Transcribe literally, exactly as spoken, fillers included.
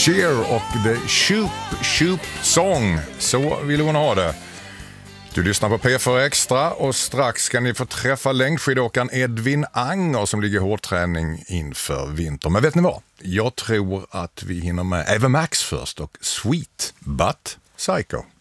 Cher och The Shoop Shoop Song. Så vill hon ha det. Du lyssnar på P fyra Extra och strax ska ni få träffa längdskidåkaren Edvin Anger som ligger i hårdträning inför vinter. Men vet ni vad? Jag tror att vi hinner med Eva Max först och Sweet But Psycho.